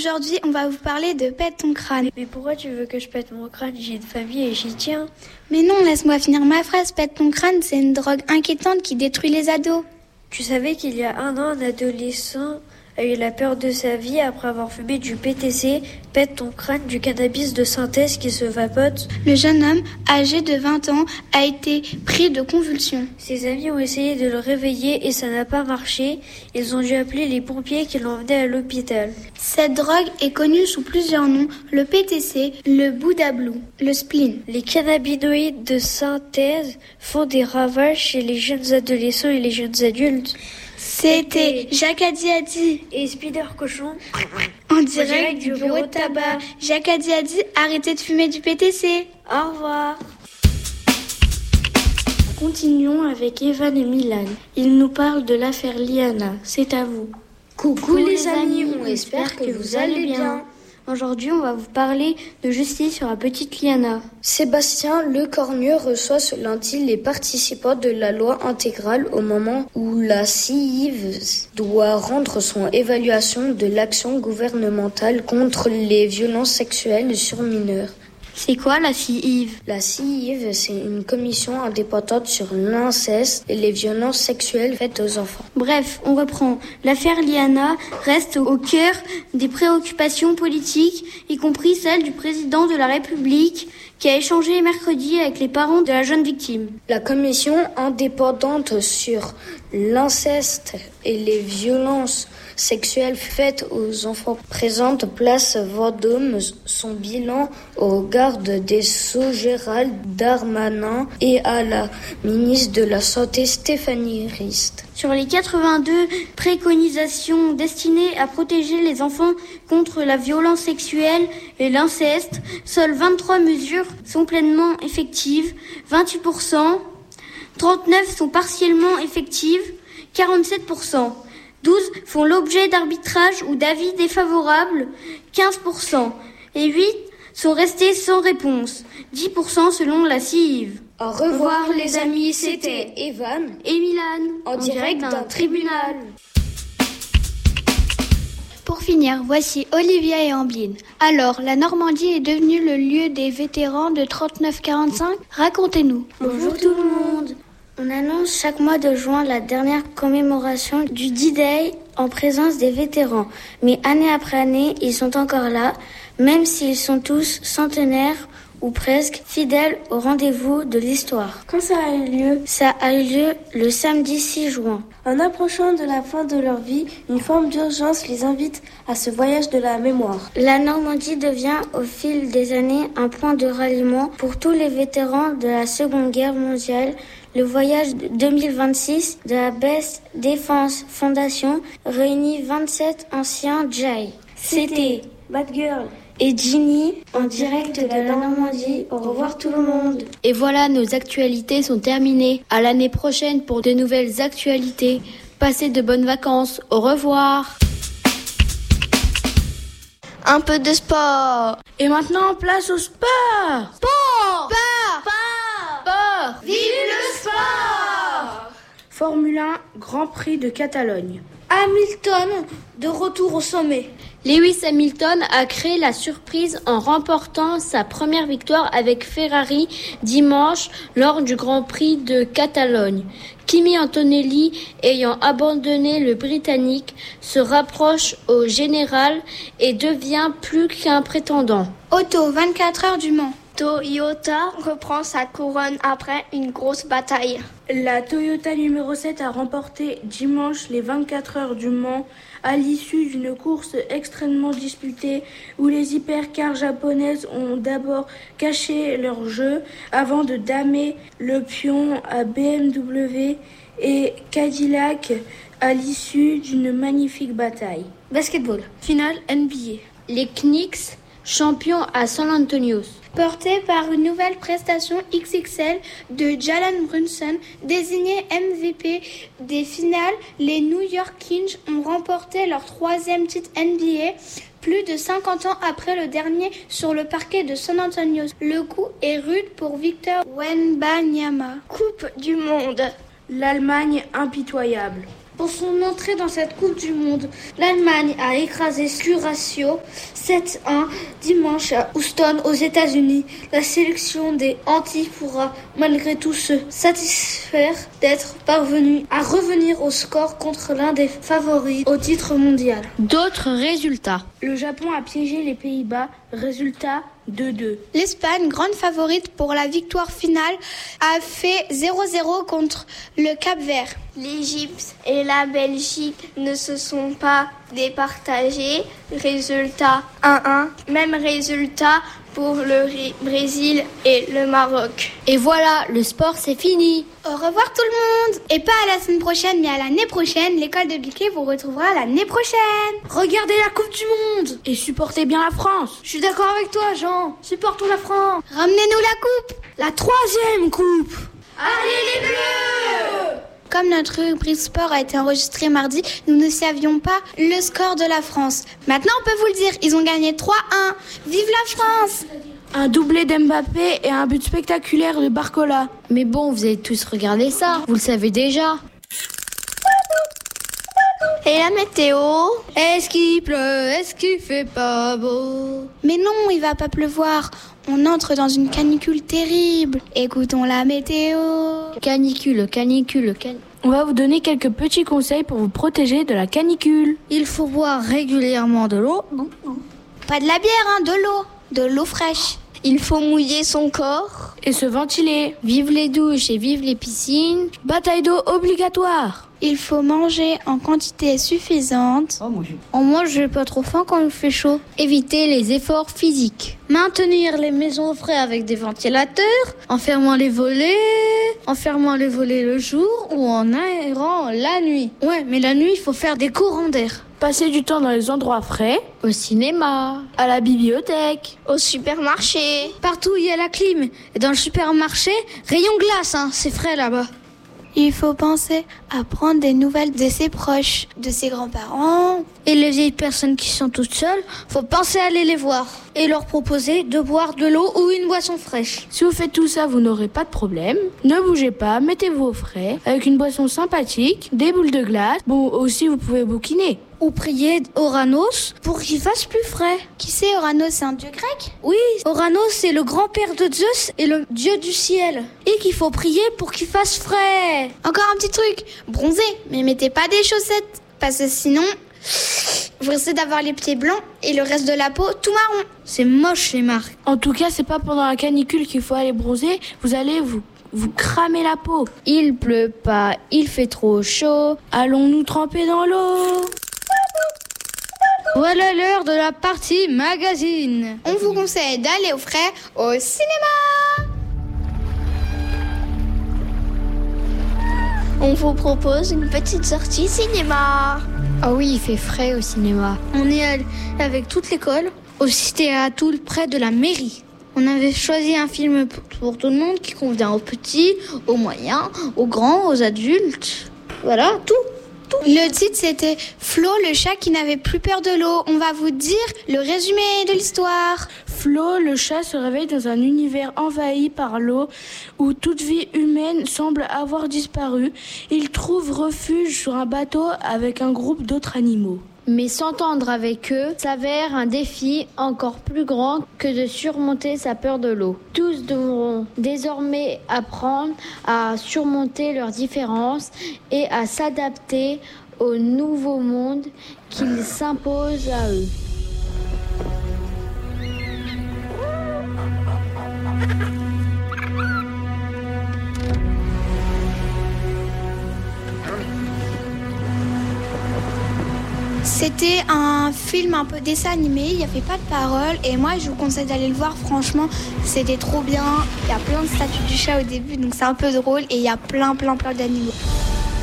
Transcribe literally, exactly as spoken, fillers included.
Aujourd'hui, on va vous parler de Pète ton crâne. Mais pourquoi tu veux que je pète mon crâne? J'ai une famille et j'y tiens. Mais non, laisse-moi finir ma phrase. Pète ton crâne, c'est une drogue inquiétante qui détruit les ados. Tu savais qu'il y a un an, un adolescent a eu la peur de sa vie après avoir fumé du P T C, pète ton crâne, du cannabis de synthèse qui se vapote. Le jeune homme, âgé de vingt ans, a été pris de convulsions. Ses amis ont essayé de le réveiller et ça n'a pas marché. Ils ont dû appeler les pompiers qui l'ont emmené à l'hôpital. Cette drogue est connue sous plusieurs noms, le P T C, le Buddha Blue, le spleen. Les cannabinoïdes de synthèse font des ravages chez les jeunes adolescents et les jeunes adultes. C'était Jacques Adiadi et Spider Cochon en direct, direct du bureau de tabac. Jacques Adiadi, arrêtez de fumer du P T C. Au revoir. Continuons avec Evan et Milan. Ils nous parlent de l'affaire Liana. C'est à vous. Coucou, Coucou les amis, on espère que vous allez bien. Aujourd'hui, on va vous parler de justice sur la petite Liana. Sébastien Lecornu reçoit ce lundi les participants de la loi intégrale au moment où la C I V doit rendre son évaluation de l'action gouvernementale contre les violences sexuelles sur mineurs. C'est quoi la C I V? La C I V, c'est une commission indépendante sur l'inceste et les violences sexuelles faites aux enfants. Bref, on reprend. L'affaire Liana reste au cœur des préoccupations politiques, y compris celle du président de la République, qui a échangé mercredi avec les parents de la jeune victime. La commission indépendante sur l'inceste et les violences sexuelles faites aux enfants présente place Vendôme son bilan au garde des Sceaux Gérald Darmanin et à la ministre de la Santé Stéphanie Rist. Sur les quatre-vingt-deux préconisations destinées à protéger les enfants contre la violence sexuelle et l'inceste, seules vingt-trois mesures sont pleinement effectives, vingt-huit pour cent, trente-neuf sont partiellement effectives, quarante-sept pour cent. douze font l'objet d'arbitrage ou d'avis défavorables, quinze pour cent, et huit sont restés sans réponse, dix pour cent selon la C I V. Au revoir, Au revoir les amis, c'était Evan et Milan, en, en direct, direct d'un tribunal. Pour finir, voici Olivia et Amblin. Alors, la Normandie est devenue le lieu des vétérans de trente-neuf quarante-cinq? Racontez-nous. Bonjour tout le monde. On annonce chaque mois de juin la dernière commémoration du D-Day en présence des vétérans. Mais année après année, ils sont encore là, même s'ils sont tous centenaires ou presque fidèles au rendez-vous de l'histoire. Quand ça a eu lieu? Ça a eu lieu le samedi six juin. En approchant de la fin de leur vie, une forme d'urgence les invite à ce voyage de la mémoire. La Normandie devient au fil des années un point de ralliement pour tous les vétérans de la Seconde Guerre mondiale. Le voyage deux mille vingt-six de la Best Defense Foundation réunit vingt-sept anciens J A I. C'était Bad Girl et Ginny en direct de la Normandie. Au revoir tout le monde. Et voilà, nos actualités sont terminées. À l'année prochaine pour de nouvelles actualités. Passez de bonnes vacances. Au revoir. Un peu de sport. Et maintenant, place au sport. Sport. Sport. Sport. Vive le sport. Formule un, Grand Prix de Catalogne. Hamilton, de retour au sommet. Lewis Hamilton a créé la surprise en remportant sa première victoire avec Ferrari dimanche lors du Grand Prix de Catalogne. Kimi Antonelli, ayant abandonné le Britannique, se rapproche au général et devient plus qu'un prétendant. Auto, vingt-quatre heures du Mans. Toyota reprend sa couronne après une grosse bataille. La Toyota numéro sept a remporté dimanche les vingt-quatre heures du Mans à l'issue d'une course extrêmement disputée où les hypercars japonaises ont d'abord caché leur jeu avant de damer le pion à B M W et Cadillac à l'issue d'une magnifique bataille. Basketball. Finale N B A. Les Knicks, champions à San Antonio. Porté par une nouvelle prestation X X L de Jalen Brunson, désigné M V P des finales, les New York Knicks ont remporté leur troisième titre N B A, plus de cinquante ans après le dernier sur le parquet de San Antonio. Le coup est rude pour Victor Wembanyama. Coupe du monde. L'Allemagne impitoyable. Pour son entrée dans cette Coupe du Monde, l'Allemagne a écrasé Curazao sept un dimanche à Houston aux États-Unis. La sélection des Antilles pourra malgré tout se satisfaire d'être parvenue à revenir au score contre l'un des favoris au titre mondial. D'autres résultats. Le Japon a piégé les Pays-Bas, résultat deux deux. L'Espagne, grande favorite pour la victoire finale, a fait zéro zéro contre le Cap-Vert. L'Égypte et la Belgique ne se sont pas départagés. Résultat un un. Même résultat pour le Brésil et le Maroc. Et voilà, le sport c'est fini. Au revoir tout le monde. Et pas à la semaine prochaine, mais à l'année prochaine. L'école de Bliquet vous retrouvera l'année prochaine. Regardez la Coupe du Monde et supportez bien la France. Je suis d'accord avec toi, Jean. Supportons la France. Ramenez-nous la coupe. La troisième coupe. Allez les Bleus! Comme notre rubrique sport a été enregistrée mardi, nous ne savions pas le score de la France. Maintenant, on peut vous le dire, ils ont gagné trois un. Vive la France! Un doublé d'Mbappé et un but spectaculaire de Barcola. Mais bon, vous avez tous regardé ça, vous le savez déjà. Et la météo? Est-ce qu'il pleut? Est-ce qu'il fait pas beau? Mais non, il va pas pleuvoir. On entre dans une canicule terrible. Écoutons la météo. Canicule, canicule, canicule. On va vous donner quelques petits conseils pour vous protéger de la canicule. Il faut boire régulièrement de l'eau. Pas de la bière, hein, de l'eau. De l'eau fraîche. Il faut mouiller son corps. Et se ventiler. Vive les douches et vive les piscines. Bataille d'eau obligatoire. Il faut manger en quantité suffisante. Oh, moi, oh, moi j'ai pas trop faim quand il fait chaud. Éviter les efforts physiques. Maintenir les maisons au frais avec des ventilateurs, en fermant les volets, en fermant les volets le jour ou en aérant la nuit. Ouais, mais la nuit, il faut faire des courants d'air. Passer du temps dans les endroits frais. Au cinéma. À la bibliothèque. Au supermarché. Partout où il y a la clim. Et dans le supermarché, rayon glace, hein, c'est frais là-bas. Il faut penser à prendre des nouvelles de ses proches, de ses grands-parents. Et les vieilles personnes qui sont toutes seules, faut penser à aller les voir et leur proposer de boire de l'eau ou une boisson fraîche. Si vous faites tout ça, vous n'aurez pas de problème. Ne bougez pas, mettez-vous au frais avec une boisson sympathique, des boules de glace. Bon, aussi vous pouvez bouquiner. Ou prier Oranos pour qu'il fasse plus frais. Qui c'est Oranos, c'est un dieu grec? Oui, Oranos c'est le grand-père de Zeus et le dieu du ciel. Et qu'il faut prier pour qu'il fasse frais. Encore un petit truc, bronzer, mais mettez pas des chaussettes, parce que sinon, vous risquez d'avoir les pieds blancs et le reste de la peau tout marron. C'est moche les marques. En tout cas, c'est pas pendant la canicule qu'il faut aller bronzer, vous allez vous... vous cramez la peau. Il pleut pas, il fait trop chaud. Allons-nous tremper dans l'eau? Voilà l'heure de la partie magazine. On vous conseille d'aller au frais au cinéma. On vous propose une petite sortie cinéma. Ah oui, il fait frais au cinéma. On est allé avec toute l'école au Cité à Toul près de la mairie. On avait choisi un film pour tout le monde qui convient aux petits, aux moyens, aux grands, aux adultes. Voilà, tout. Le titre, c'était Flo, le chat qui n'avait plus peur de l'eau. On va vous dire le résumé de l'histoire. Flo, le chat, se réveille dans un univers envahi par l'eau où toute vie humaine semble avoir disparu. Il trouve refuge sur un bateau avec un groupe d'autres animaux. Mais s'entendre avec eux s'avère un défi encore plus grand que de surmonter sa peur de l'eau. Tous devront désormais apprendre à surmonter leurs différences et à s'adapter au nouveau monde qu'ils s'imposent à eux. C'était un film un peu dessin animé, il n'y avait pas de paroles et moi je vous conseille d'aller le voir, franchement c'était trop bien. Il y a plein de statues du chat au début donc c'est un peu drôle et il y a plein plein plein d'animaux.